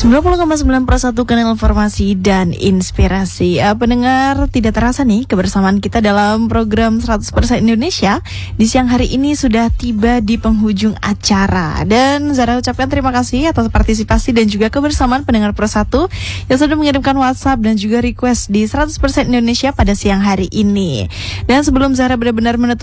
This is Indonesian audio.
90,9 Kanal Informasi dan Inspirasi. Pendengar, tidak terasa nih kebersamaan kita dalam program 100% Indonesia di siang hari ini sudah tiba di penghujung acara. Dan Zara ucapkan terima kasih atas partisipasi dan juga kebersamaan pendengar Pro 1 yang sudah mengirimkan WhatsApp dan juga request di 100% Indonesia pada siang hari ini. Dan sebelum Zara benar-benar menutup